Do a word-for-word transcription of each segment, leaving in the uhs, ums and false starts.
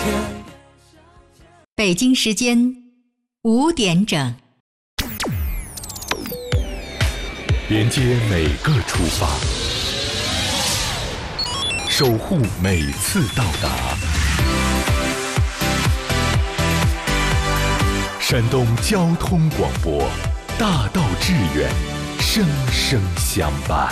北京时间五点整， 连接每个出发，守护每次到达。山东交通广播，大道致远，生生相伴。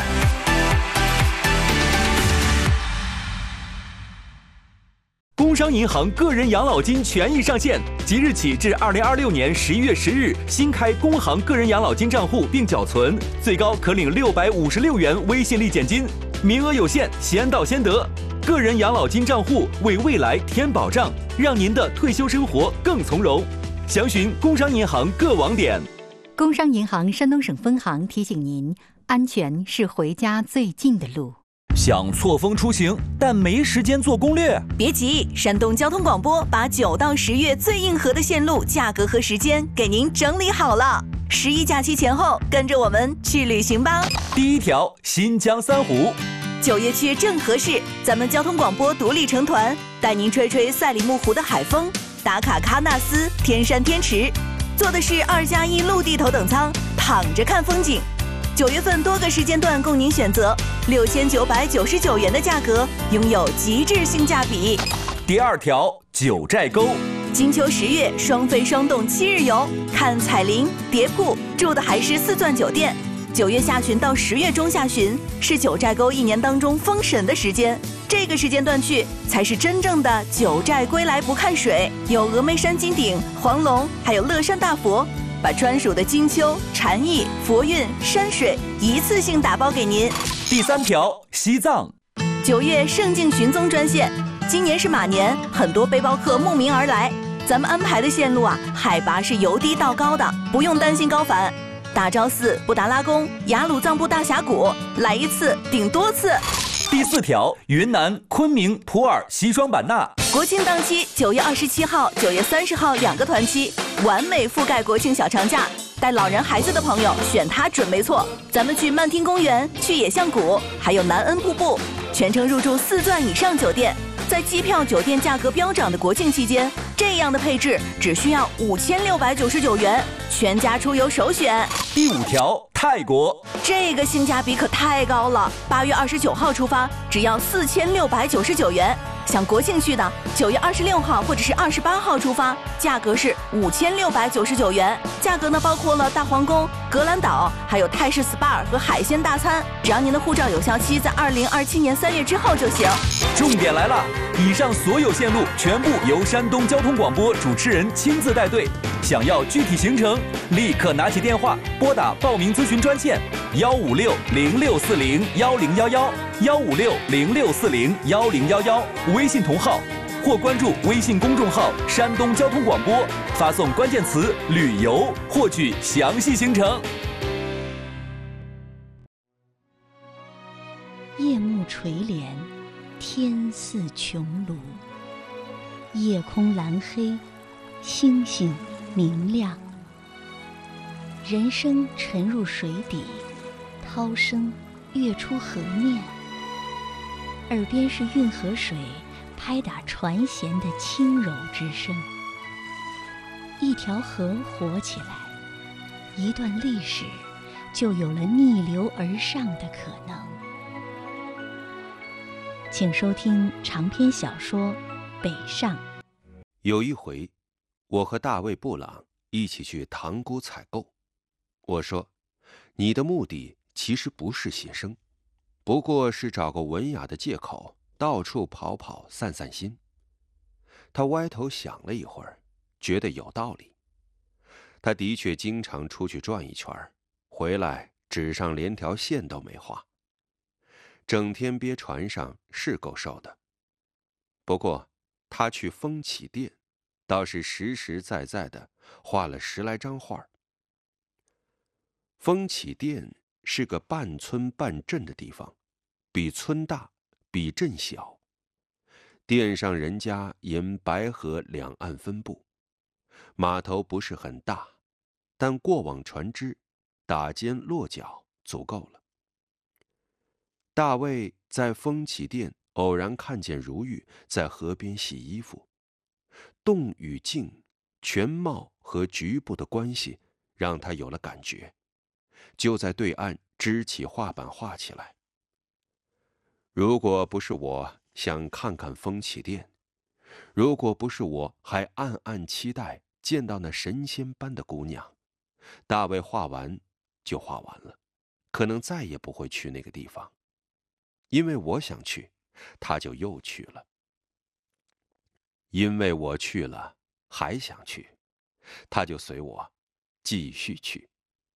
工商银行个人养老金权益上线，即日起至二零二六年十一月十日，新开工行个人养老金账户并缴存，最高可领六百五十六元微信立减金，名额有限，先到先得。个人养老金账户为未来添保障，让您的退休生活更从容。详询工商银行各网点。 工商银行山东省分行提醒您：安全是回家最近的路。 想错峰出行，但没时间做攻略？ 别急，山东交通广播把九到十月最硬核的线路、价格和时间给您整理好了。十一假期前后，跟着我们去旅行吧。 第一条，新疆三湖。 九月去正合适，咱们交通广播独立成团，带您吹吹赛里木湖的海风，打卡喀纳斯、天山天池，坐的是二加一陆地头等舱，躺着看风景。九月份多个时间段供您选择，六千九百九十九元的价格，拥有极致性价比。 第二条，九寨沟。 金秋十月双飞双动七日游，看彩铃、蝶瀑，住的还是四钻酒店。九月下旬到十月中下旬是九寨沟一年当中封神的时间，这个时间段去才是真正的九寨归来不看水，有峨眉山金顶、黄龙，还有乐山大佛。把专属的金秋、禅意、佛韵、山水一次性打包给您。 第三条，西藏。 九月圣境寻踪专线，今年是马年，很多背包客慕名而来。咱们安排的线路啊，海拔是由低到高的，不用担心高反。大昭寺、布达拉宫、雅鲁藏布大峡谷，来一次顶多次。 第四条，云南昆明、普洱、西双版纳。 国庆档期，九月二十七号、九月三十号两个团期，完美覆盖国庆小长假。带老人孩子的朋友选它准没错。咱们去曼听公园，去野象谷，还有南恩瀑布，全程入住四钻以上酒店。在机票、酒店价格飙涨的国庆期间，这样的配置只需要五千六百九十九元，全家出游首选。 第五条，泰国。 这个性价比可太高了，八月二十九号出发，只要四千六百九十九元。想国庆去的，九月二十六号或者是二十八号出发，价格是五千六百九十九元。价格呢包括了大皇宫、格兰岛，还有泰式 S P A 和海鲜大餐。只要您的护照有效期在二零二七年三月之后就行。 重点来了，以上所有线路全部由山东交通广播主持人亲自带队。想要具体行程，立刻拿起电话拨打报名咨询专线幺五六零六四零幺零幺幺幺五六零六四零幺零幺幺，微信同号或关注微信公众号山东交通广播，发送关键词旅游获取详细行程。 夜幕垂帘，天似穹庐，夜空蓝黑，星星明亮。人生沉入水底，涛声跃出河面，耳边是运河水拍打船舷的轻柔之声。一条河活起来，一段历史就有了逆流而上的可能。请收听长篇小说《北上》。 有一回，我和大卫·布朗一起去塘沽采购。我说，你的目的其实不是写生，不过是找个文雅的借口，到处跑跑散散心。他歪头想了一会儿，觉得有道理。他的确经常出去转一圈，回来纸上连条线都没画。整天憋船上是够受的。不过他去风起店，倒是实实在在的画了十来张画。风起店是个半村半镇的地方，比村大，比镇小。店上人家沿白河两岸分布，码头不是很大，但过往船只打尖落脚足够了。大卫在风起店偶然看见如玉在河边洗衣服， 动与静、全貌和局部的关系让他有了感觉，就在对岸支起画板画起来。如果不是我想看看风起殿，如果不是我还暗暗期待见到那神仙般的姑娘，大卫画完就画完了，可能再也不会去那个地方。因为我想去，他就又去了；因为我去了，还想去，他就随我继续去。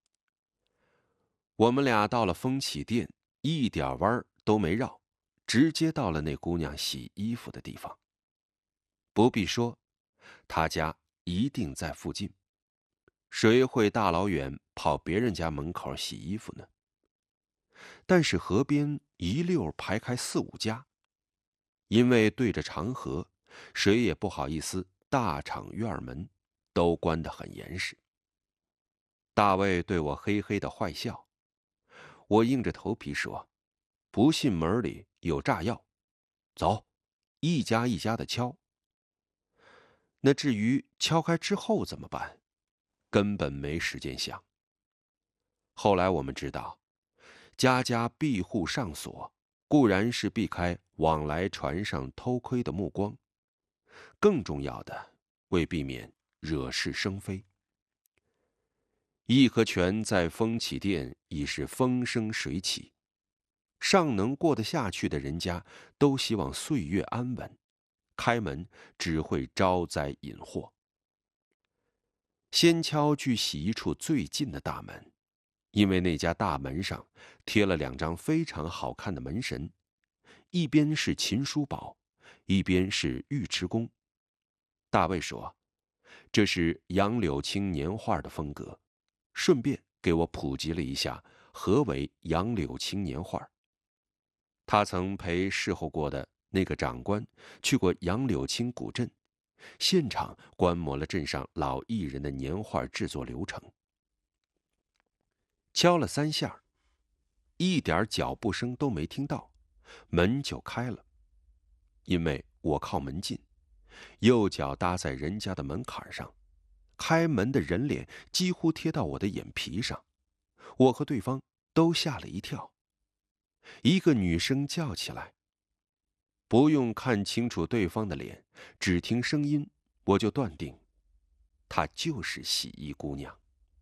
我们俩到了风起殿，一点弯都没绕，直接到了那姑娘洗衣服的地方。不必说，她家一定在附近，谁会大老远跑别人家门口洗衣服呢？但是河边一溜排开四五家，因为对着长河，谁也不好意思大敞院门，都关得很严实。大卫对我嘿嘿的坏笑，我硬着头皮说：“不信门里有炸药，走，一家一家的敲。”那至于敲开之后怎么办，根本没时间想。后来我们知道，家家闭户上锁，固然是避开往来船上偷窥的目光，更重要的，为避免惹是生非。颐和泉在风起殿已是风生水起，尚能过得下去的人家都希望岁月安稳，开门只会招灾引祸。先敲距洗衣处最近的大门，因为那家大门上贴了两张非常好看的门神，一边是秦叔宝，一边是尉迟恭。大卫说，这是杨柳青年画的风格，顺便给我普及了一下何为杨柳青年画。他曾陪侍候过的那个长官去过杨柳青古镇，现场观摩了镇上老艺人的年画制作流程。敲了三下，一点脚步声都没听到，门就开了。因为我靠门近，右脚搭在人家的门槛上，开门的人脸几乎贴到我的眼皮上，我和对方都吓了一跳。一个女生叫起来，不用看清楚对方的脸，只听声音，我就断定，她就是洗衣姑娘。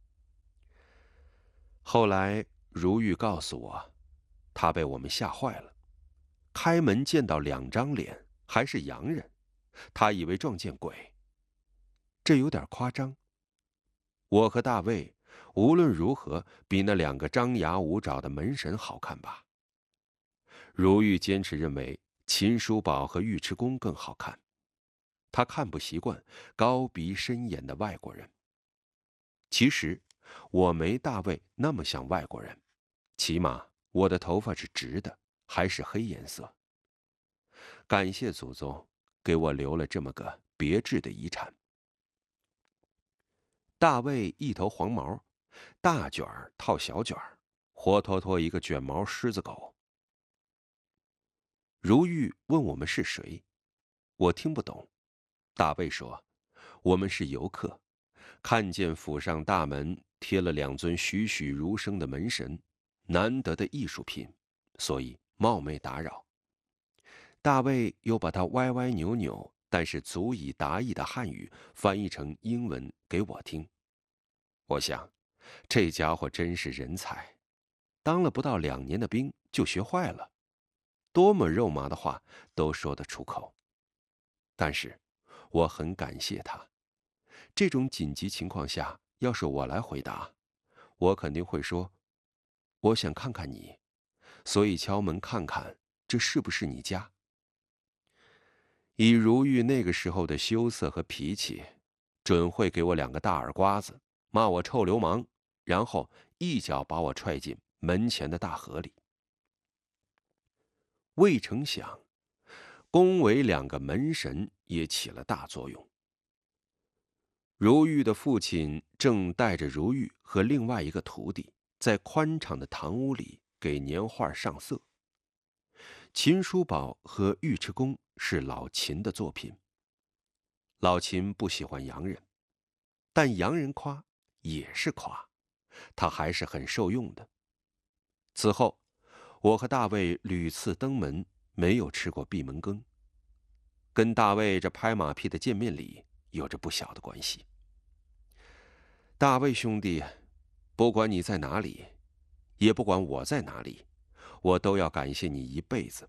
后来如玉告诉我，她被我们吓坏了，开门见到两张脸，还是洋人，她以为撞见鬼。这有点夸张。我和大卫无论如何比那两个张牙舞爪的门神好看吧。如玉坚持认为秦叔宝和尉迟恭更好看，他看不习惯高鼻深眼的外国人。其实我没大卫那么像外国人，起码我的头发是直的，还是黑颜色。感谢祖宗给我留了这么个别致的遗产。大卫一头黄毛，大卷儿套小卷儿，活脱脱一个卷毛狮子狗。如玉问我们是谁，我听不懂。大卫说，我们是游客，看见府上大门贴了两尊栩栩如生的门神，难得的艺术品，所以冒昧打扰。大卫又把他歪歪扭扭但是足以达意的汉语翻译成英文给我听。我想，这家伙真是人才，当了不到两年的兵就学坏了，多么肉麻的话都说得出口。但是我很感谢他。这种紧急情况下，要是我来回答，我肯定会说，我想看看你，所以敲门看看这是不是你家。以如玉那个时候的羞涩和脾气，准会给我两个大耳刮子，骂我臭流氓，然后一脚把我踹进门前的大河里。未成想，宫闱两个门神也起了大作用。如玉的父亲正带着如玉和另外一个徒弟，在宽敞的堂屋里给年画上色。秦叔宝和尉迟恭是老秦的作品。 老秦不喜欢洋人，但洋人夸也是夸，他还是很受用的。此后，我和大卫屡次登门，没有吃过闭门羹，跟大卫这拍马屁的见面礼有着不小的关系。大卫兄弟，不管你在哪里，也不管我在哪里，我都要感谢你一辈子。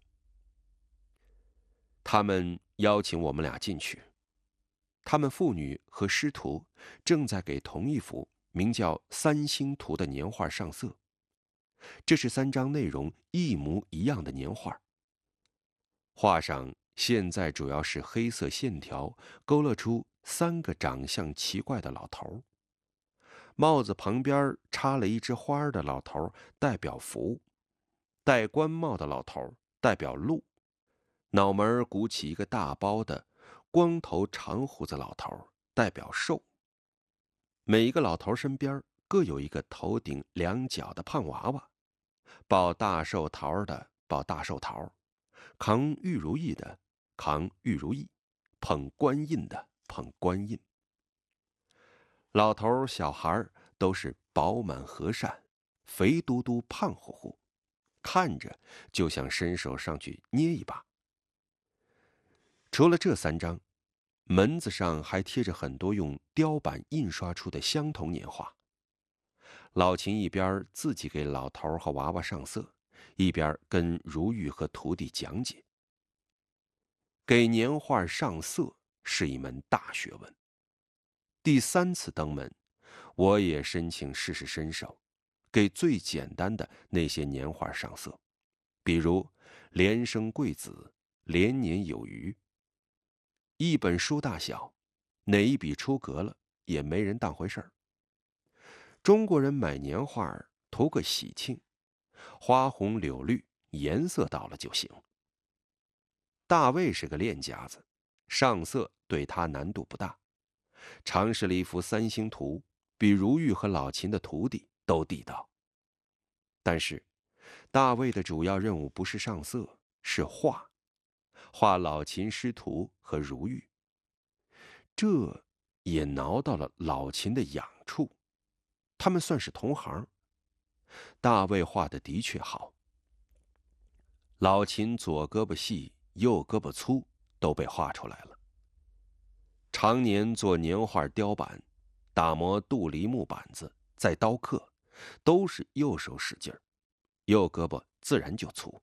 他们邀请我们俩进去，他们父女和师徒正在给同一幅名叫《三星图》的年画上色。这是三张内容一模一样的年画，画上现在主要是黑色线条勾勒出三个长相奇怪的老头，帽子旁边插了一枝花的老头代表福，戴官帽的老头代表禄，脑门鼓起一个大包的光头长胡子老头代表寿。每一个老头身边各有一个头顶两角的胖娃娃，抱大寿桃的抱大寿桃，扛玉如意的扛玉如意，捧官印的捧官印。老头小孩都是饱满和善，肥嘟嘟胖乎乎，看着就想伸手上去捏一把。除了这三张，门子上还贴着很多用雕版印刷出的相同年画。老秦一边自己给老头和娃娃上色，一边跟如玉和徒弟讲解。给年画上色是一门大学问。第三次登门，我也申请试试身手，给最简单的那些年画上色，比如连生贵子，连年有余。一本书大小，哪一笔出格了，也没人当回事儿。中国人买年画图个喜庆，花红柳绿，颜色到了就行。大卫是个练家子，上色对他难度不大，尝试了一幅三星图，比如玉和老秦的徒弟都地道。但是大卫的主要任务不是上色，是画画老秦师徒和如玉，这也挠到了老秦的痒处。他们算是同行。大卫画的的确好，老秦左胳膊细右胳膊粗都被画出来了。常年做年画雕版，打磨杜梨木板子，再刀刻，都是右手使劲儿，右胳膊自然就粗。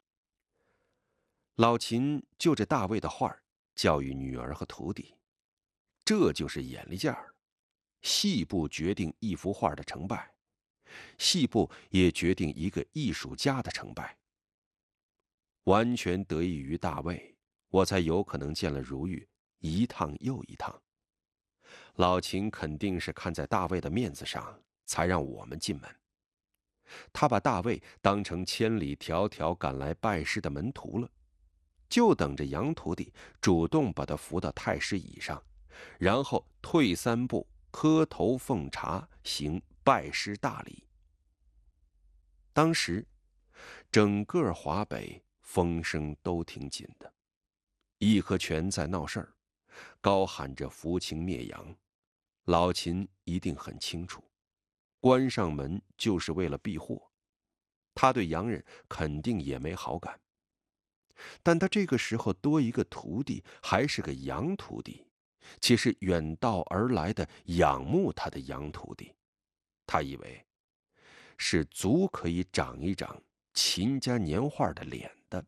老秦就着大卫的画教育女儿和徒弟，这就是眼力劲儿。细部决定一幅画的成败，细部也决定一个艺术家的成败。完全得益于大卫，我才有可能见了如玉一趟又一趟。老秦肯定是看在大卫的面子上，才让我们进门。他把大卫当成千里迢迢赶来拜师的门徒了，就等着杨徒弟主动把他扶到太师椅上，然后退三步，磕头奉茶，行拜师大礼。当时整个华北风声都挺紧的，义和拳在闹事儿，高喊着扶清灭洋。老秦一定很清楚，关上门就是为了避祸，他对洋人肯定也没好感。但他这个时候多一个徒弟，还是个洋徒弟，且是远道而来的仰慕他的洋徒弟，他以为是足可以长一长秦家年画的脸的。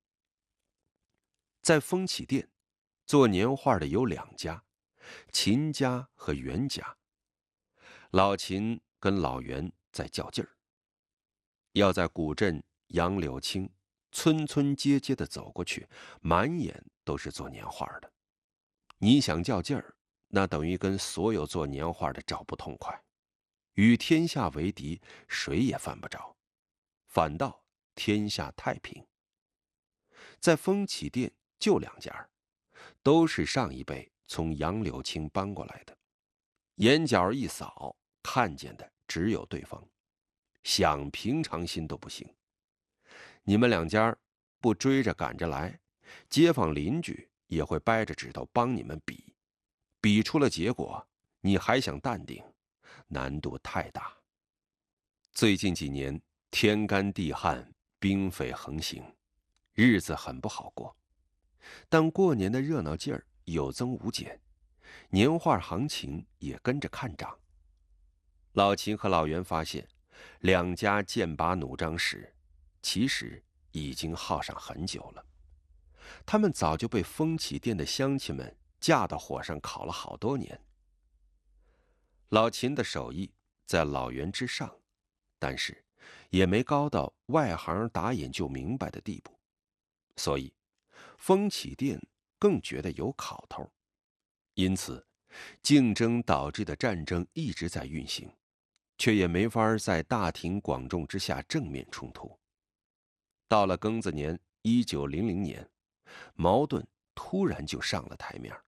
在风起店做年画的有两家，秦家和袁家。老秦跟老袁在较劲儿，要在古镇杨柳青村村街街的走过去，满眼都是做年画的。你想较劲儿，那等于跟所有做年画的找不痛快，与天下为敌，谁也犯不着，反倒天下太平。在风起店就两家，都是上一辈从杨柳青搬过来的，眼角一扫，看见的只有对方，想平常心都不行。你们两家不追着赶着来，街坊邻居也会掰着指头帮你们比， 比出了结果，你还想淡定，难度太大。最近几年天干地旱，兵匪横行，日子很不好过。但过年的热闹劲儿有增无减，年画行情也跟着看涨。老秦和老袁发现，两家剑拔弩张时，其实已经耗上很久了。他们早就被风起店的乡亲们架到火上烤了好多年。老秦的手艺在老袁之上，但是也没高到外行打眼就明白的地步，所以风起店更觉得有考头。因此，竞争导致的战争一直在运行，却也没法在大庭广众之下正面冲突。到了庚子年一九零零年，矛盾突然就上了台面。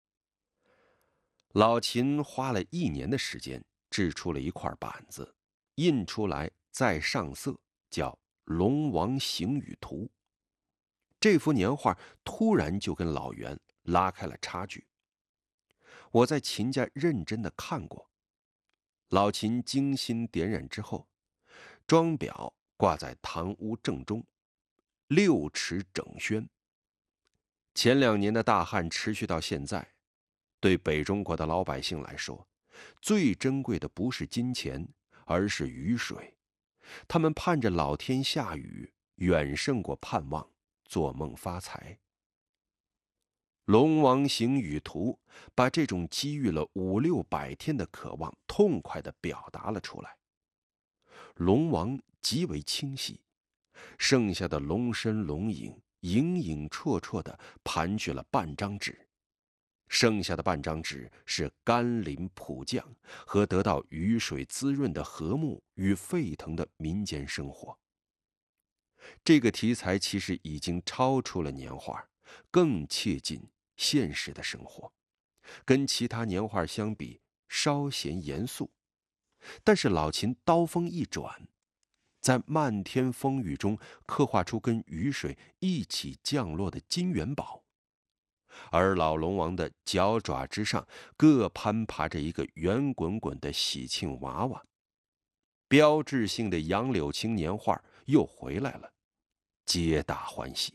老秦花了一年的时间制出了一块板子，印出来再上色，叫《龙王行雨图》。这幅年画突然就跟老袁拉开了差距。我在秦家认真的看过，老秦精心点染之后，装裱挂在堂屋正中，六尺整宣。前两年的大旱持续到现在，对北中国的老百姓来说，最珍贵的不是金钱，而是雨水。他们盼着老天下雨，远胜过盼望做梦发财。龙王行雨图把这种积郁了五六百天的渴望痛快地表达了出来。龙王极为清晰，剩下的龙身龙影影影绰绰地盘踞了半张纸，剩下的半张纸是甘霖普降和得到雨水滋润的和睦与沸腾的民间生活。这个题材其实已经超出了年画，更切近现实的生活，跟其他年画相比稍显严肃。但是老秦刀锋一转，在漫天风雨中刻画出跟雨水一起降落的金元宝，而老龙王的脚爪之上各攀爬着一个圆滚滚的喜庆娃娃。标志性的杨柳青年画又回来了，皆大欢喜。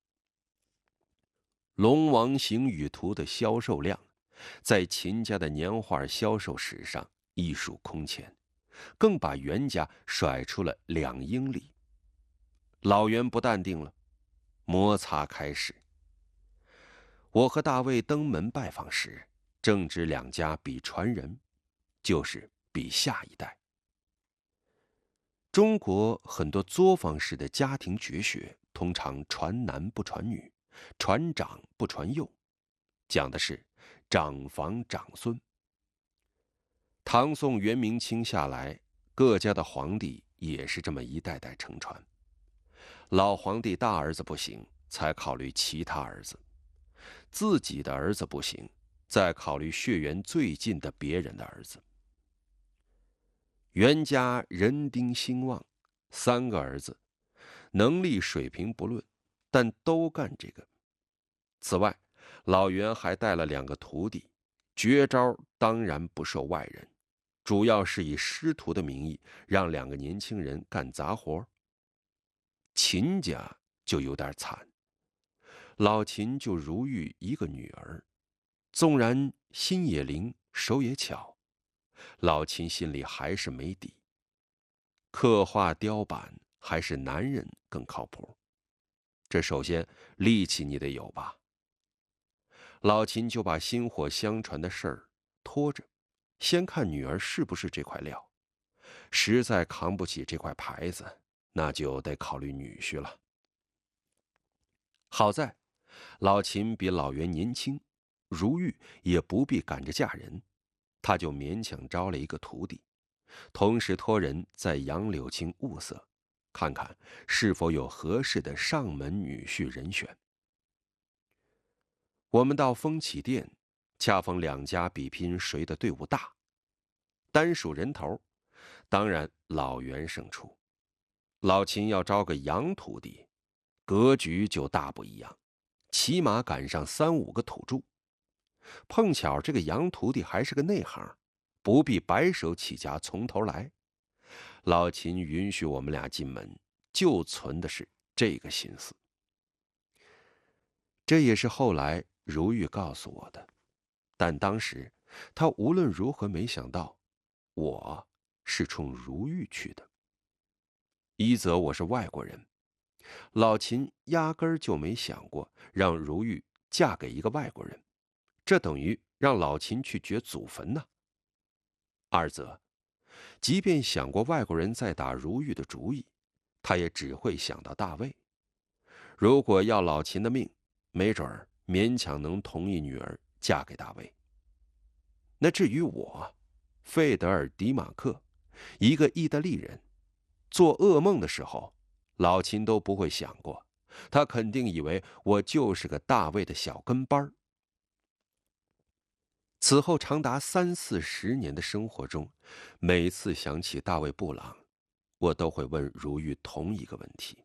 龙王行雨图的销售量在秦家的年画销售史上一数空前，更把袁家甩出了两英里。老袁不淡定了，摩擦开始。我和大卫登门拜访时，正值两家比传人，就是比下一代。中国很多作坊式的家庭绝学，通常传男不传女，传长不传幼，讲的是长房长孙。唐宋元明清下来，各家的皇帝也是这么一代代承传。老皇帝大儿子不行，才考虑其他儿子；自己的儿子不行，再考虑血缘最近的别人的儿子。袁家人丁兴旺，三个儿子，能力水平不论，但都干这个。此外，老袁还带了两个徒弟，绝招当然不受外人，主要是以师徒的名义让两个年轻人干杂活。秦家就有点惨，老秦就如遇一个女儿，纵然心也灵，手也巧，老秦心里还是没底。刻画雕版还是男人更靠谱，这首先力气你得有吧。老秦就把薪火相传的事儿拖着，先看女儿是不是这块料，实在扛不起这块牌子，那就得考虑女婿了。好在老秦比老袁年轻，如玉也不必赶着嫁人，他就勉强招了一个徒弟，同时托人在杨柳青物色，看看是否有合适的上门女婿人选。我们到风起店，恰逢两家比拼谁的队伍大，单数人头，当然老袁胜出。老秦要招个洋徒弟，格局就大不一样，起码赶上三五个土著。 碰巧这个杨徒弟还是个内行，不必白手起家从头来。老秦允许我们俩进门，就存的是这个心思。这也是后来如玉告诉我的，但当时他无论如何没想到我是冲如玉去的。一则我是外国人，老秦压根儿就没想过让如玉嫁给一个外国人，这等于让老秦去掘祖坟呢。二则，即便想过外国人再打如玉的主意，他也只会想到大卫。如果要老秦的命，没准儿勉强能同意女儿嫁给大卫。那至于我，费德尔迪马克，一个意大利人，做噩梦的时候，老秦都不会想过，他肯定以为我就是个大卫的小跟班。此后长达三四十年的生活中，每次想起大卫布朗，我都会问如玉同一个问题：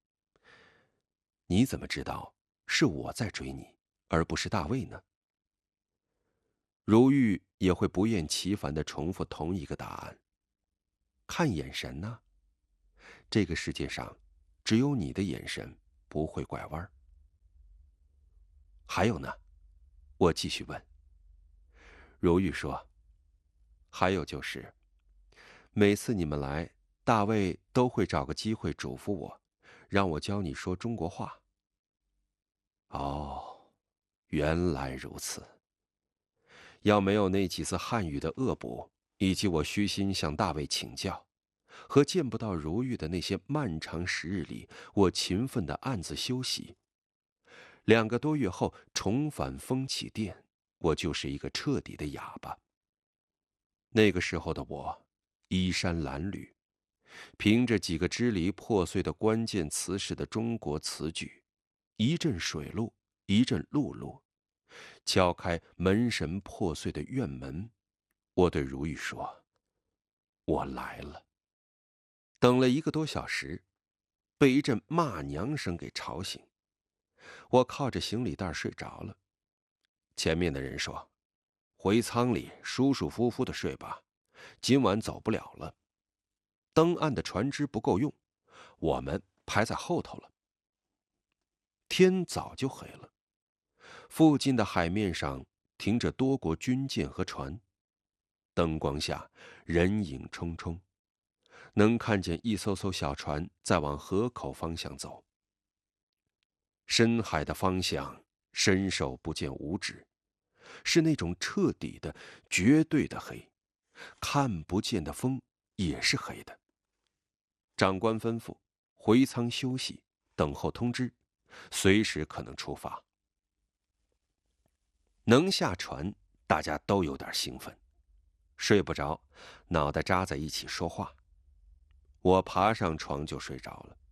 你怎么知道是我在追你，而不是大卫呢？如玉也会不厌其烦地重复同一个答案：看眼神呢、啊。这个世界上，只有你的眼神不会拐弯。还有呢？我继续问。如玉说：还有就是，每次你们来，大卫都会找个机会嘱咐我，让我教你说中国话。哦，原来如此。要没有那几次汉语的恶补，以及我虚心向大卫请教，和见不到如玉的那些漫长时日里，我勤奋地暗自修习，两个多月后重返风起殿，我就是一个彻底的哑巴。那个时候的我，衣衫褴褛，凭着几个支离破碎的关键词式的中国词句，一阵水路，一阵陆路，敲开门神破碎的院门，我对如玉说：我来了。等了一个多小时，被一阵骂娘声给吵醒。我靠着行李袋睡着了。前面的人说：回舱里舒舒服服的睡吧，今晚走不了了。登岸的船只不够用，我们排在后头了。天早就黑了，附近的海面上停着多国军舰和船，灯光下人影冲冲，能看见一艘艘小船在往河口方向走。深海的方向伸手不见五指，是那种彻底的绝对的黑，看不见的风也是黑的。长官吩咐回舱休息，等候通知，随时可能出发。能下船，大家都有点兴奋，睡不着，脑袋扎在一起说话。我爬上床就睡着了。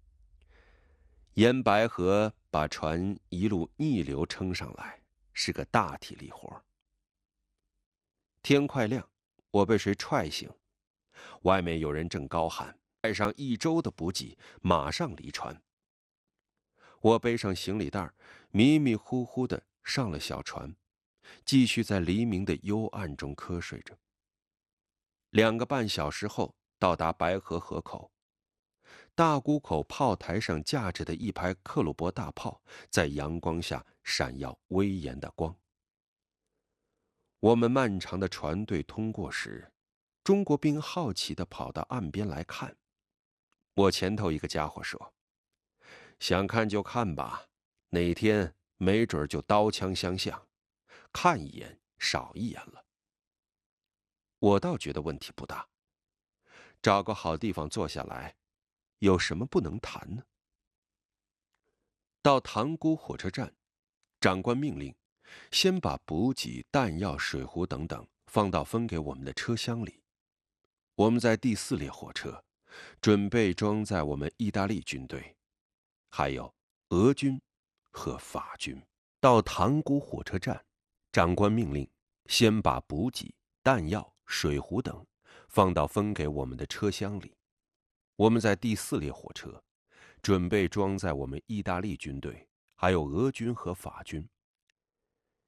沿白河把船一路逆流撑上来，是个大体力活。天快亮，我被谁踹醒，外面有人正高喊带上一周的补给，马上离船。我背上行李袋，迷迷糊糊地上了小船，继续在黎明的幽暗中瞌睡着。两个半小时后到达白河河口，大沽口炮台上架着的一排克虏伯大炮在阳光下闪耀威严的光。我们漫长的船队通过时，中国兵好奇地跑到岸边来看。我前头一个家伙说：想看就看吧，哪天没准就刀枪相向，看一眼少一眼了。我倒觉得问题不大，找个好地方坐下来，有什么不能谈呢？到塘沽火车站，长官命令先把补给、弹药、水壶等等放到分给我们的车厢里。我们在第四列火车，准备装载我们意大利军队，还有俄军和法军。到塘沽火车站，长官命令先把补给、弹药、水壶等放到分给我们的车厢里。我们在第四列火车，准备装载我们意大利军队，还有俄军和法军。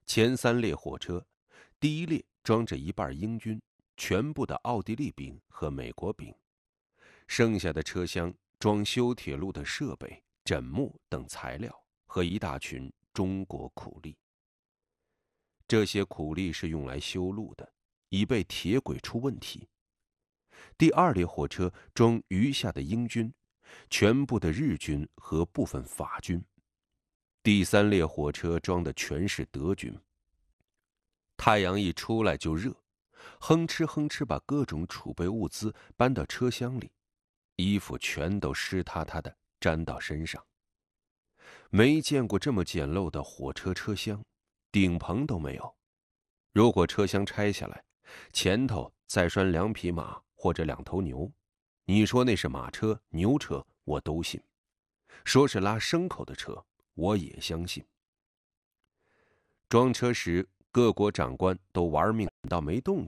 前三列火车，第一列装着一半英军全部的奥地利兵和美国兵，剩下的车厢装修铁路的设备、枕木等材料和一大群中国苦力。这些苦力是用来修路的，以备铁轨出问题。第二列火车装余下的英军，全部的日军和部分法军。第三列火车装的全是德军。太阳一出来就热，哼哧哼哧把各种储备物资搬到车厢里，衣服全都湿塌塌的粘到身上。没见过这么简陋的火车车厢，顶棚都没有。如果车厢拆下来，前头再拴两匹马或者两头牛，你说那是马车、牛车，我都信；说是拉牲口的车，我也相信。装车时，各国长官都玩命到没动静，